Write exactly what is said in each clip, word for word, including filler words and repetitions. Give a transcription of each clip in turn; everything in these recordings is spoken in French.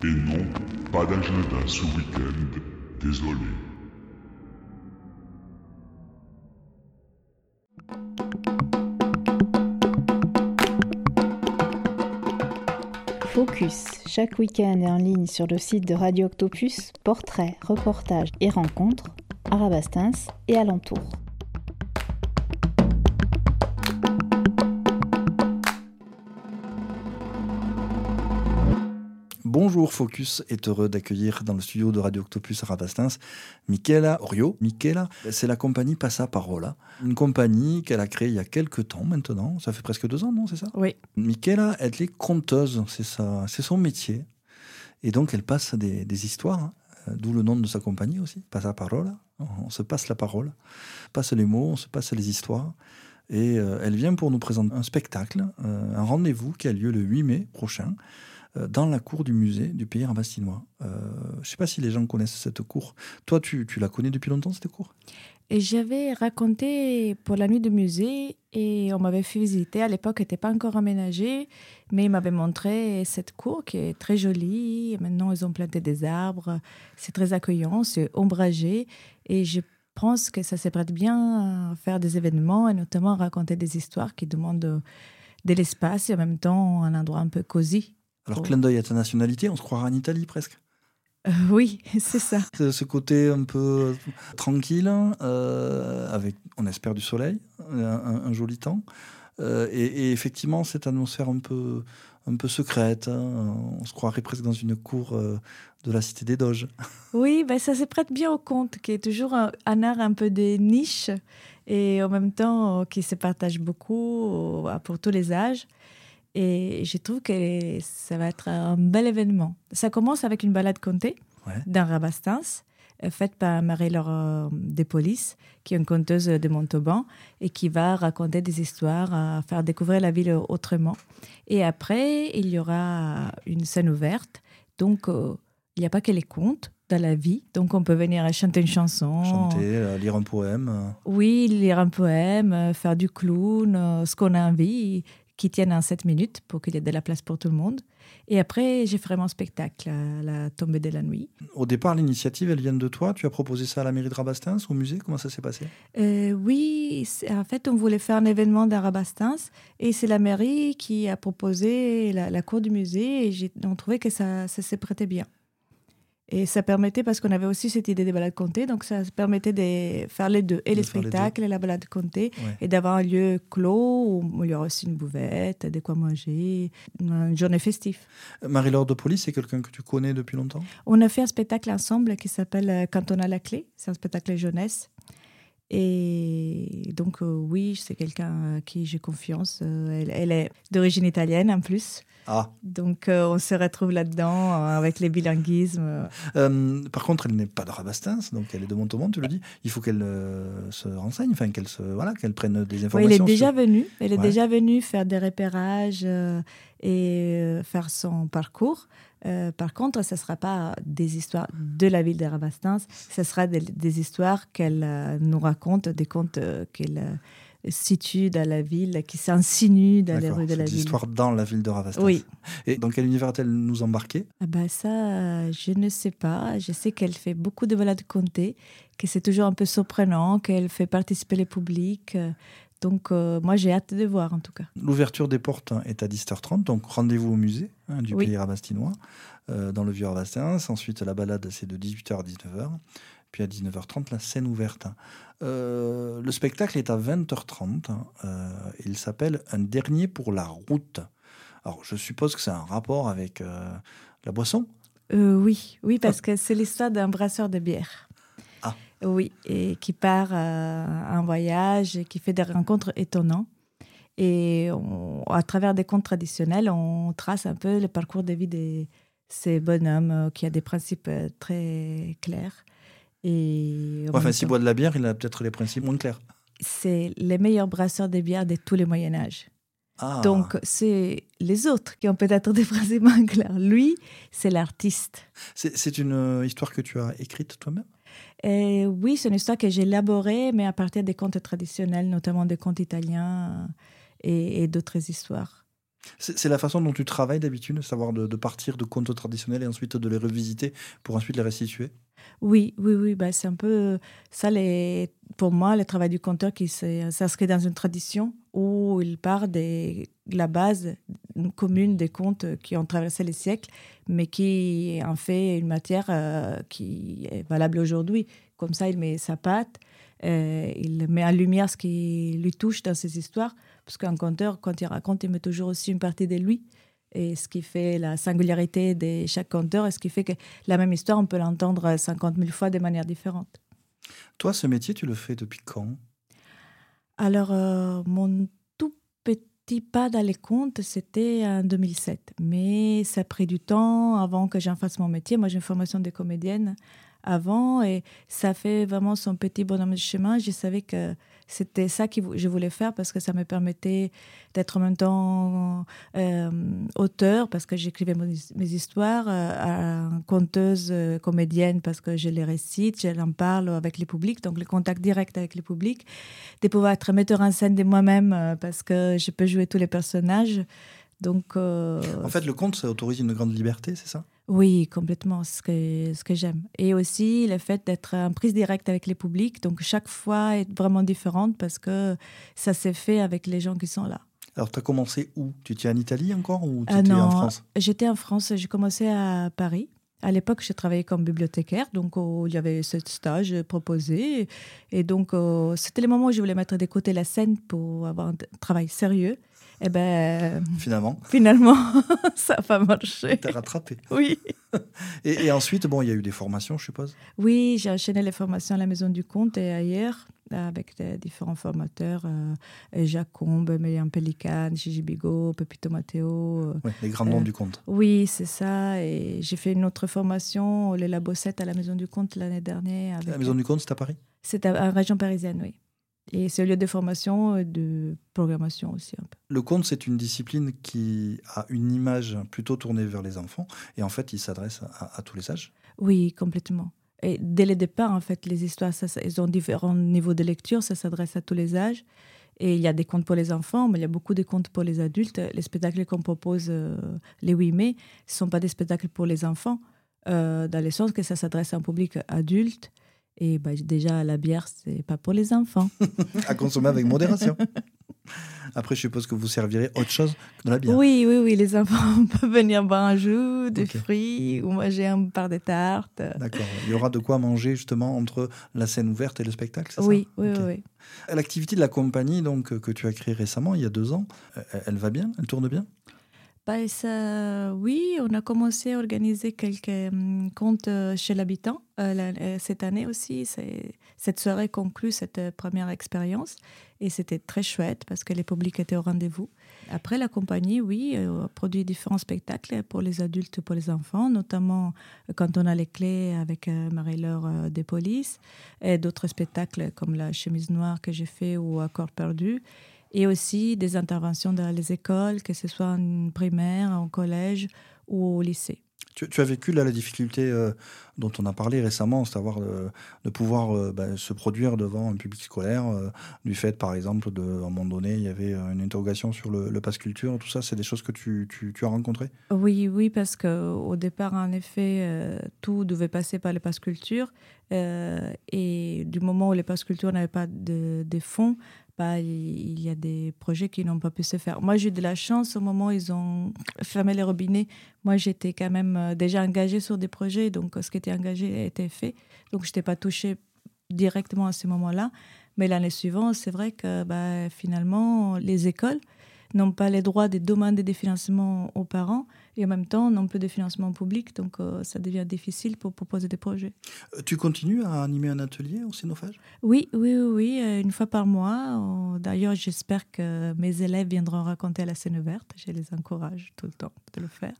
Et non, pas d'agenda ce week-end, désolé. Focus, chaque week-end et en ligne sur le site de Radio Octopus, portraits, reportages et rencontres à Rabastens et alentours. Bonjour, Focus est heureux d'accueillir dans le studio de Radio Octopus à Rabastens Michela Orio. Michela, c'est la compagnie Passaparola, une compagnie qu'elle a créée il y a quelques temps maintenant. Ça fait presque deux ans, non, c'est ça ? Oui. Michela, elle est conteuse, c'est, ça, c'est son métier. Et donc, elle passe des, des histoires, hein, d'où le nom de sa compagnie aussi, Passaparola. On se passe la parole, on passe les mots, on se passe les histoires. Et euh, elle vient pour nous présenter un spectacle, euh, un rendez-vous qui a lieu le huit mai prochain, dans la cour du musée du Pays Rabastinois. Euh, je ne sais pas si les gens connaissent cette cour. Toi, tu, tu la connais depuis longtemps, cette cour ? Et j'avais raconté pour la nuit du musée et on m'avait fait visiter. À l'époque, elle n'était pas encore aménagée, mais ils m'avaient montré cette cour qui est très jolie. Maintenant, ils ont planté des arbres. C'est très accueillant, c'est ombragé. Et je pense que ça se prête bien à faire des événements et notamment à raconter des histoires qui demandent de l'espace et en même temps un endroit un peu cosy. Alors, Oh. clin d'œil à ta nationalité, on se croirait en Italie presque. Euh, oui, c'est ça. C'est ce côté un peu tranquille, euh, avec, on espère, du soleil, un, un, un joli temps. Euh, et, et effectivement, cette atmosphère un peu, un peu secrète. Hein, on se croirait presque dans une cour euh, de la Cité des Doges. Oui, ben ça se prête bien au conte, qui est toujours un, un art un peu de niche et en même temps qui se partage beaucoup pour tous les âges. Et je trouve que ça va être un bel événement. Ça commence avec une balade contée ouais. dans Rabastens, faite par Marie-Laure Despolices, qui est une conteuse de Montauban et qui va raconter des histoires, à faire découvrir la ville autrement. Et après, il y aura une scène ouverte. Donc, euh, il n'y a pas que les contes dans la vie. Donc, on peut venir chanter une chanson. Chanter, euh, lire un poème. Oui, lire un poème, faire du clown, euh, ce qu'on a envie, qui tiennent en sept minutes pour qu'il y ait de la place pour tout le monde. Et après, j'ai fait mon spectacle, à la tombée de la nuit. Au départ, l'initiative, elle vient de toi. Tu as proposé ça à la mairie de Rabastens, au musée. Comment ça s'est passé ? euh, Oui, en fait, on voulait faire un événement dans Rabastens et c'est la mairie qui a proposé la, la cour du musée et j'ai, on trouvait que ça, ça s'est prêté bien. Et ça permettait, parce qu'on avait aussi cette idée des balades contées, donc ça permettait de faire les deux, et de les spectacles les et la balade contée, ouais. et d'avoir un lieu clos où il y aura aussi une bouvette, de quoi manger, une journée festive. Marie-Laure Despolices, c'est quelqu'un que tu connais depuis longtemps ? On a fait un spectacle ensemble qui s'appelle Quand on a la clé, c'est un spectacle jeunesse. Et donc, euh, oui, c'est quelqu'un à qui j'ai confiance. Euh, elle, elle est d'origine italienne en plus. Ah. Donc, euh, on se retrouve là-dedans euh, avec les bilinguismes. Euh, par contre, elle n'est pas de Rabastens, donc elle est de Montauban, tu le dis. Il faut qu'elle euh, se renseigne, enfin qu'elle se, voilà, qu'elle prenne des informations. Oui, elle est déjà sur... venue. Elle est ouais. déjà venue faire des repérages euh, et euh, faire son parcours. Euh, par contre, ce ne sera pas des histoires de la ville de Rabastens, ce sera des, des histoires qu'elle euh, nous raconte, des contes euh, qu'elle euh, situe dans la ville, qui s'insinuent dans D'accord, les rues de la ville. Des histoires dans la ville de Rabastens. Oui. Et dans quel univers va-t-elle nous embarquer ? Ah bah ça, euh, je ne sais pas. Je sais qu'elle fait beaucoup de balades contées, que c'est toujours un peu surprenant, qu'elle fait participer le public. Donc, euh, moi, j'ai hâte de voir, en tout cas. L'ouverture des portes est à dix-huit heures trente, donc rendez-vous au musée hein, du oui. Pays Rabastinois, euh, dans le Vieux-Rabastens. Ensuite, la balade, c'est de dix-huit heures à dix-neuf heures. Puis à dix-neuf heures trente, la scène ouverte. Euh, le spectacle est à vingt heures trente. Euh, il s'appelle « Un dernier pour la route ». Alors, je suppose que c'est un rapport avec euh, la boisson ? euh, Oui, oui, parce ah. que c'est l'histoire d'un brasseur de bière. Ah. Oui, et qui part euh, en voyage, et qui fait des rencontres étonnantes. Et on, à travers des contes traditionnels, on trace un peu le parcours de vie de ces bonhommes euh, qui a des principes euh, très clairs. Et ouais, enfin, s'il boit de la bière, il a peut-être les principes moins clairs. C'est les meilleurs brasseurs de bière de tous les Moyen-Âge. Ah. Donc, c'est les autres qui ont peut-être des principes moins clairs. Lui, c'est l'artiste. C'est, c'est une histoire que tu as écrite toi-même ? Et oui, c'est une histoire que j'ai élaborée, mais à partir des contes traditionnels, notamment des contes italiens et, et d'autres histoires. C'est, c'est la façon dont tu travailles d'habitude, savoir de, de partir de contes traditionnels et ensuite de les revisiter pour ensuite les restituer? Oui, oui, oui, bah, c'est un peu ça, les, pour moi, le travail du conteur qui s'est- s'inscrit dans une tradition où il part de la base commune des contes qui ont traversé les siècles, mais qui en fait une matière euh, qui est valable aujourd'hui. Comme ça, il met sa patte, euh, il met en lumière ce qui lui touche dans ses histoires, parce qu'un conteur, quand il raconte, il met toujours aussi une partie de lui. Et ce qui fait la singularité de chaque conteur, et ce qui fait que la même histoire, on peut l'entendre cinquante mille fois de manière différente. Toi, ce métier, tu le fais depuis quand? Alors, euh, mon tout petit pas dans les contes, c'était en deux mille sept. Mais ça a pris du temps avant que j'en fasse mon métier. Moi, j'ai une formation de comédienne avant et ça fait vraiment son petit bonhomme de chemin. Je savais que c'était ça que je voulais faire parce que ça me permettait d'être en même temps euh, auteur parce que j'écrivais mon- mes histoires, euh, conteuse, euh, comédienne parce que je les récite, je en parle avec les publics, donc le contact direct avec les publics, de pouvoir être metteur en scène de moi-même euh, parce que je peux jouer tous les personnages. Donc, euh, En fait, le conte, ça autorise une grande liberté, c'est ça? oui, complètement, c'est ce que, ce que j'aime. Et aussi le fait d'être en prise directe avec les publics, donc chaque fois est vraiment différente parce que ça s'est fait avec les gens qui sont là. Alors, tu as commencé où? Tu étais en Italie encore ou tu Ah étais en non, France? j'étais en France, j'ai commencé à Paris. À l'époque, je travaillais comme bibliothécaire, donc oh, il y avait ce stage proposé. Et donc, oh, c'était le moment où je voulais mettre de côté la scène pour avoir un t- travail sérieux. Et ben, Finalement, finalement, ça n'a pas marché. tu as rattrapé. Oui. Et, et ensuite, bon, il y a eu des formations, je suppose. Oui, j'ai enchaîné les formations à la Maison du Conte et ailleurs, avec des différents formateurs, euh, Jacques Combe, Mélian Pélican, Gigi Bigot, Pepito Matteo. euh. Ouais, les grands noms Euh, du conte. Oui, c'est ça. Et j'ai fait une autre formation, au Léla Bossette, à la Maison du Conte l'année dernière. Avec... La Maison du Conte, c'est à Paris? C'est à- en région parisienne, oui. Et c'est au lieu de formation et de programmation aussi un peu. Le conte, c'est une discipline qui a une image plutôt tournée vers les enfants. Et en fait, il s'adresse à, à tous les âges. Oui, complètement. Et dès le départ, en fait, les histoires, ça, ça- elles ont différents niveaux de lecture, ça s'adresse à tous les âges. Et il y a des contes pour les enfants, mais il y a beaucoup de contes pour les adultes. Les spectacles qu'on propose euh, les huit mai, ce ne sont pas des spectacles pour les enfants, euh, dans le sens que ça s'adresse à un public adulte. Et bah, déjà, la bière, c'est pas pour les enfants. À consommer avec modération. Après, je suppose que vous servirez autre chose que de la bière. Oui, oui, oui, les enfants peuvent venir boire un jus, des Ok. fruits, ou manger un part de tarte. D'accord. Il y aura de quoi manger justement entre la scène ouverte et le spectacle, c'est Oui, ça? oui, Ok. oui, oui. L'activité de la compagnie donc, que tu as créée récemment, il y a deux ans, euh, elle va bien? Elle tourne bien? Bah, ça, oui, on a commencé à organiser quelques hum, contes euh, chez l'habitant euh, la- euh, cette année aussi. C'est- Cette soirée conclut cette euh, première expérience et c'était très chouette parce que les publics étaient au rendez-vous. Après, la compagnie, oui, euh, a produit différents spectacles pour les adultes et pour les enfants, notamment euh, quand on a les clés avec euh, Marie-Laure euh, des polices et d'autres spectacles comme La chemise noire que j'ai fait ou Accord perdu. Et aussi des interventions dans les écoles, que ce soit en primaire, en collège ou au lycée. Tu, tu as vécu là la difficulté euh, dont on a parlé récemment, c'est-à-dire euh, de pouvoir euh, bah, se produire devant un public scolaire, euh, du fait par exemple, de, à un moment donné, il y avait euh, une interrogation sur le, le pass culture, tout ça, c'est des choses que tu, tu, tu as rencontrées? Oui, oui, parce qu'au départ, en effet, euh, tout devait passer par les pass culture. Euh, et du moment où les pass culture n'avaient pas de, de fonds, bah, il il y a des projets qui n'ont pas pu se faire. Moi, j'ai eu de la chance au moment où ils ont fermé les robinets. Moi, j'étais quand même euh, déjà engagée sur des projets, donc ce qui était engagé a été fait. Donc, je n'étais pas touchée directement à ce moment-là. Mais l'année suivante, c'est vrai que bah, finalement, les écoles n'ont pas les droits de demander des financements aux parents et en même temps n'ont plus de financement public. Donc, euh, ça devient difficile pour proposer des projets. Euh, Tu continues à animer un atelier au Cénophage? Oui, oui, oui, oui, euh, une fois par mois. Euh, D'ailleurs, j'espère que mes élèves viendront raconter à la scène ouverte. Je les encourage tout le temps de le faire.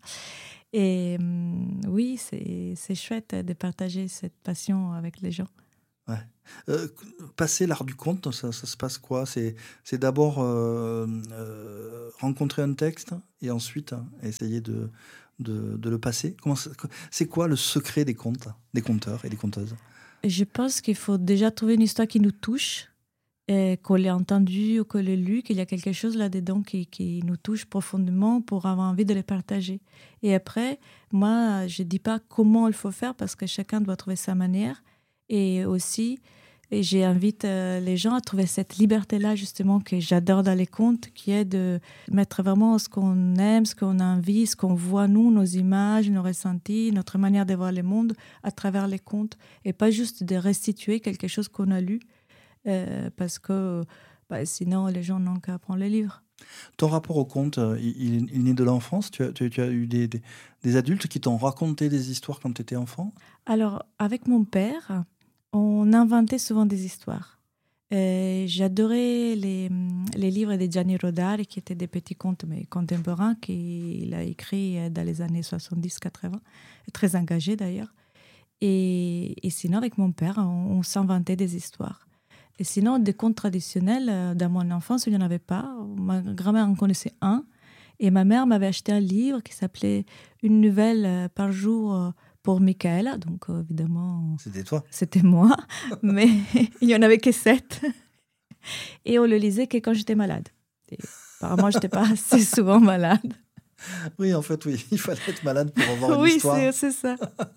Et hum, oui, c'est c'est chouette de partager cette passion avec les gens. Ouais. Euh, passer l'art du conte, ça, ça se passe quoi? C'est, c'est d'abord euh, euh, rencontrer un texte et ensuite hein, essayer de, de, de le passer. Comment ça- c'est quoi le secret des contes, des conteurs et des conteuses? Je pense qu'il faut déjà trouver une histoire qui nous touche et qu'on l'ait entendu ou qu'on l'ait lu, qu'il y a quelque chose là-dedans qui, qui nous touche profondément pour avoir envie de les partager. Et après, moi, je ne dis pas comment il faut faire parce que chacun doit trouver sa manière. Et aussi, et j'invite euh, les gens à trouver cette liberté-là, justement, que j'adore dans les contes, qui est de mettre vraiment ce qu'on aime, ce qu'on a envie, ce qu'on voit, nous, nos images, nos ressentis, notre manière de voir le monde à travers les contes. Et pas juste de restituer quelque chose qu'on a lu. Euh, parce que bah, sinon les gens n'ont qu'à prendre les livres. Ton rapport au conte, il, il, il naît de l'enfance. Tu as, tu, tu as eu des, des, des adultes qui t'ont raconté des histoires quand tu étais enfant? Alors, avec mon père, on inventait souvent des histoires. Et j'adorais les, les livres de Gianni Rodari, qui étaient des petits contes mais contemporains, qu'il a écrits dans les années soixante-dix quatre-vingts, très engagés d'ailleurs. Et, et sinon, avec mon père, on, on s'inventait des histoires. Et sinon, des contes traditionnels, dans mon enfance, il n'y en avait pas. Ma grand-mère en connaissait un. Et ma mère m'avait acheté un livre qui s'appelait « Une nouvelle par jour pour Michaela ». Donc, évidemment... C'était toi? C'était moi. Mais il n'y en avait que sept. Et on le lisait que quand j'étais malade. Et apparemment, je n'étais pas assez souvent malade. Oui, en fait, oui. Il fallait être malade pour avoir une oui, histoire. Oui, c'est, c'est ça.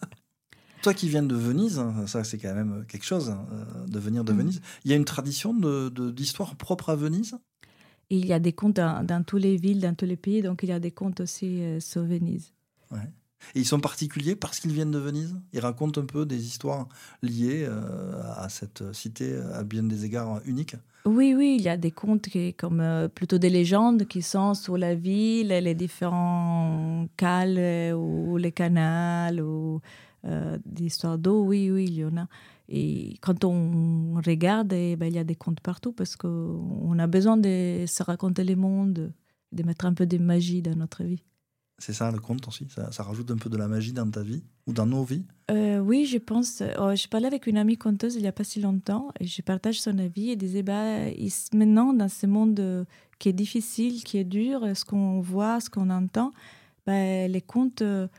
Toi qui viens de Venise, ça c'est quand même quelque chose, de venir de mmh. Venise. Il y a une tradition de, de, d'histoire propre à Venise? Il y a des contes dans, dans toutes les villes, dans tous les pays, donc il y a des contes aussi euh, sur Venise. Ouais. Et ils sont particuliers parce qu'ils viennent de Venise? Ils racontent un peu des histoires liées euh, à cette cité à bien des égards uniques? Oui, oui, il y a des contes qui, comme euh, plutôt des légendes qui sont sur la ville, les différents cales ou les canals ou... Euh, d'histoires d'eau, oui, oui, il y en a. Et quand on regarde, eh ben, il y a des contes partout parce qu'on a besoin de se raconter les mondes, de mettre un peu de magie dans notre vie. C'est ça, le conte aussi? Ça, ça rajoute un peu de la magie dans ta vie ou dans nos vies? euh, Oui, je pense. Oh, je parlais avec une amie conteuse il n'y a pas si longtemps et je partage son avis et disait, bah, maintenant, dans ce monde qui est difficile, qui est dur, ce qu'on voit, ce qu'on entend, bah, les contes...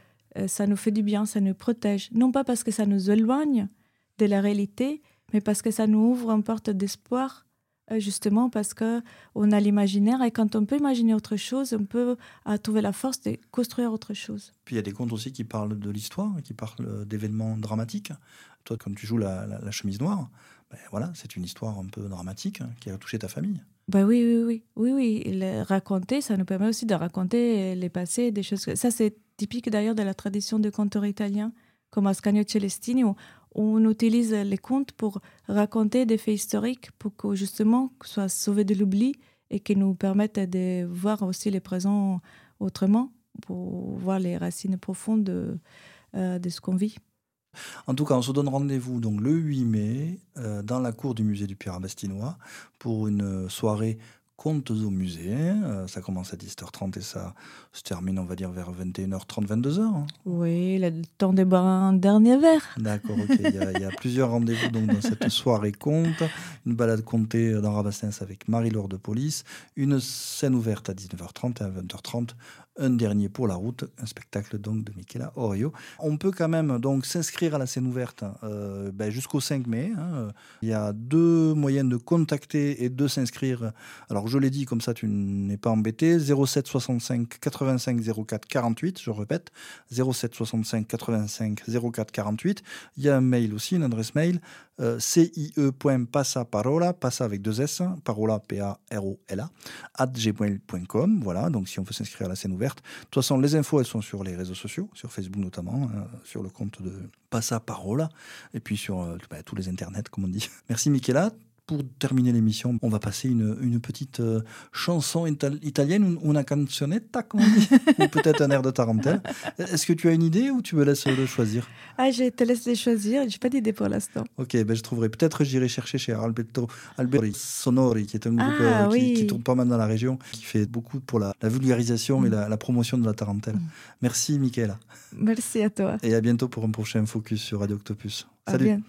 ça nous fait du bien, ça nous protège. Non pas parce que ça nous éloigne de la réalité, mais parce que ça nous ouvre une porte d'espoir, justement parce qu'on a l'imaginaire et quand on peut imaginer autre chose, on peut trouver la force de construire autre chose. Puis il y a des contes aussi qui parlent de l'histoire, qui parlent d'événements dramatiques. Toi, comme tu joues la, la, la chemise noire, ben voilà, c'est une histoire un peu dramatique hein, qui a touché ta famille. Ben oui, oui, oui, oui, oui. Le raconter, ça nous permet aussi de raconter les passés, des choses. Ça, c'est typique d'ailleurs de la tradition de conteurs italiens, comme Ascanio Celestini, où on utilise les contes pour raconter des faits historiques, pour que justement soient sauvés de l'oubli et qui nous permettent de voir aussi les présents autrement, pour voir les racines profondes de, euh, de ce qu'on vit. En tout cas, on se donne rendez-vous donc le huit mai euh, dans la cour du musée du Pierre Bastinois pour une soirée Contes au musée. Euh, ça commence à dix heures trente et ça se termine, on va dire, vers vingt et une heures trente, vingt-deux heures. Hein. Oui, le temps de boire un dernier verre. D'accord, ok. Il y a, il y a plusieurs rendez-vous donc, dans cette soirée conte. Une balade contée dans Rabastens avec Marie-Laure de Police. Une scène ouverte à dix-neuf heures trente et à vingt heures trente. Un dernier pour la route, un spectacle donc de Michaela Orio. On peut quand même donc s'inscrire à la scène ouverte euh, ben, jusqu'au cinq mai. Hein. Il y a deux moyens de contacter et de s'inscrire. Alors je l'ai dit, comme ça tu n'es pas embêté. zéro sept soixante-cinq quatre-vingt-cinq zéro quatre quarante-huit, je répète, zéro sept soixante-cinq quatre-vingt-cinq zéro quatre quarante-huit. Il y a un mail aussi, une adresse mail, euh, c i e point passaparola, passa avec deux S, parola, P A R O L A, at gmail point com. Voilà, donc si on veut s'inscrire à la scène ouverte. De toute façon, les infos, elles sont sur les réseaux sociaux, sur Facebook notamment, euh, sur le compte de Passaparola, et puis sur euh, bah, tous les internets, comme on dit. Merci Michaela. Pour terminer l'émission, on va passer une, une petite euh, chanson ital- italienne, una canzonetta, comme on dit, ou peut-être un air de tarentelle. Est-ce que tu as une idée ou tu me laisses le choisir? Ah, je te laisse les choisir, je n'ai pas d'idée pour l'instant. Ok, ben je trouverai. Peut-être j'irai chercher chez Alberto Alberi Sonori, qui est un groupe ah, euh, qui, oui. qui tourne pas mal dans la région, qui fait beaucoup pour la, la vulgarisation mm. et la, la promotion de la tarentelle. Mm. Merci Michaela. Merci à toi. Et à bientôt pour un prochain focus sur Radio Octopus. À Salut. bien.